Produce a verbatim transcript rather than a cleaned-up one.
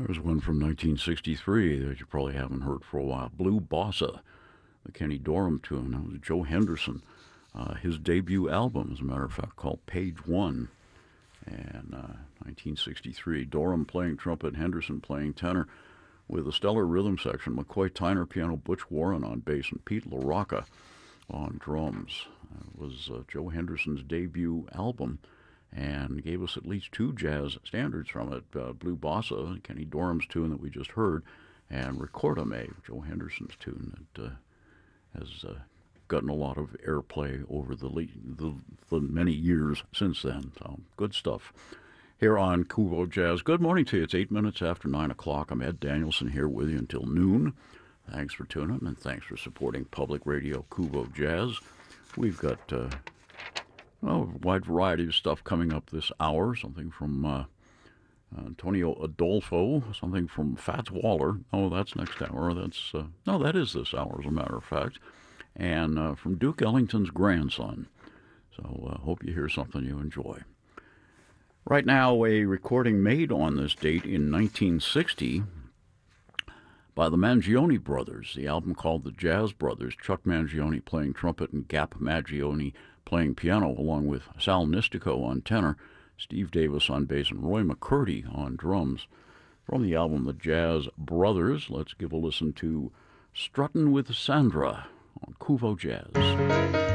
There's one from nineteen sixty-three that you probably haven't heard for a while. Blue Bossa, the Kenny Dorham tune. That was Joe Henderson. Uh, his debut album, as a matter of fact, called Page One. And uh, nineteen sixty-three. Dorham playing trumpet, Henderson playing tenor, with a stellar rhythm section. McCoy Tyner piano, Butch Warren on bass, and Pete LaRocca on drums. It was uh, Joe Henderson's debut album, and gave us at least two jazz standards from it. Uh, Blue Bossa, Kenny Dorham's tune that we just heard, and Recordame, Joe Henderson's tune that uh, has uh, gotten a lot of airplay over the, le- the the many years since then. So good stuff here on Kubo Jazz. Good morning to you. It's eight minutes after nine o'clock. I'm Ed Danielson here with you until noon. Thanks for tuning in, and thanks for supporting Public Radio Kubo Jazz. We've got uh, well, a wide variety of stuff coming up this hour. Something from uh, Antonio Adolfo, something from Fats Waller. Oh, that's next hour. That's uh, no, that is this hour, as a matter of fact. And uh, from Duke Ellington's grandson. So I uh, hope you hear something you enjoy. Right now, a recording made on this date in nineteen sixty by the Mangione Brothers. The album called The Jazz Brothers. Chuck Mangione playing trumpet and Gap Mangione playing piano, along with Sal Nistico on tenor, Steve Davis on bass, and Roy McCurdy on drums. From the album The Jazz Brothers, let's give a listen to Struttin' with Sandra on Kuvo Jazz.